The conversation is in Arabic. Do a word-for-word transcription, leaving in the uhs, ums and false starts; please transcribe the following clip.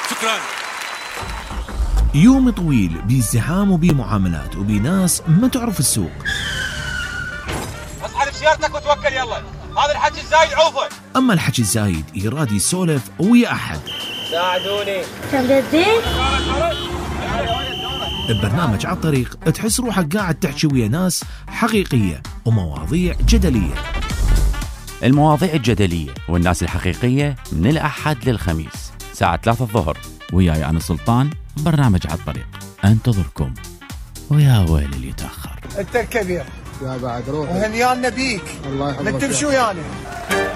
شكرا. يوم طويل بازدحام وبمعاملات وبناس ما تعرف السوق. اصحى سيارتك وتوكل يلا، هذا الحكي الزايد عوفه. اما الحكي الزايد يراد يسولف ويا احد. ساعدوني. ببرنامج على الطريق تحس روحك قاعد تحكي ويا ناس حقيقية ومواضيع جدلية. المواضيع الجدلية والناس الحقيقية من الأحد للخميس ساعة ثلاثة الظهر، وياي أنا سلطان. برنامج على الطريق انتظركم، ويا ويل اللي يتأخر. انت الكبير يا بعد روح وهنيان بيك. الله يحفظك. نتمشوا يعني.